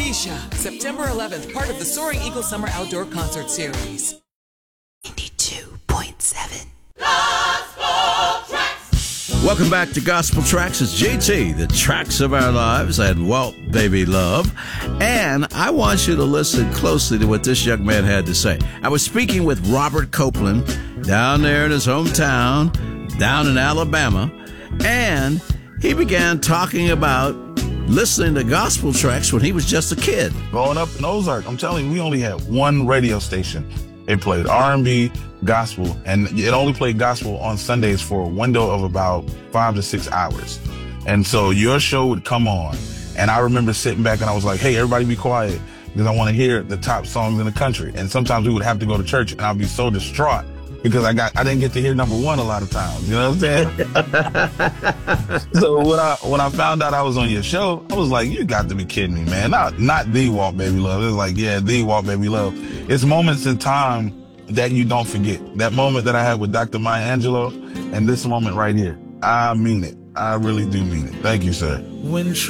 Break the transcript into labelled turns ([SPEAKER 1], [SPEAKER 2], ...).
[SPEAKER 1] Keisha, September 11th, part of the Soaring Eagle Summer Outdoor Concert Series.
[SPEAKER 2] 92.7
[SPEAKER 3] Welcome back to Gospel Tracks. It's JT, the tracks of our lives, and Walt Baby Love. And I want you to listen closely to what this young man had to say. I was speaking with Robert Copeland down there in his hometown, down in Alabama, and he began talking about listening to gospel tracks when he was just a kid.
[SPEAKER 4] Growing up in Ozark, I'm telling you, we only had one radio station. It played R&B, gospel, and it only played gospel on Sundays for a window of about 5 to 6 hours. And so your show would come on, and I remember sitting back and I was like, hey, everybody be quiet, because I want to hear the top songs in the country. And sometimes we would have to go to church, and I'd be so distraught because I didn't get to hear number one a lot of times. You know what I'm saying? So when I found out I was on your show, I was like, you got to be kidding me, man. Not the Walt Baby Love. It was like, yeah, the Walt Baby Love. It's moments in time that you don't forget. That moment that I had with Dr. Maya Angelou and this moment right here. I mean it. I really do mean it. Thank you, sir.
[SPEAKER 1] When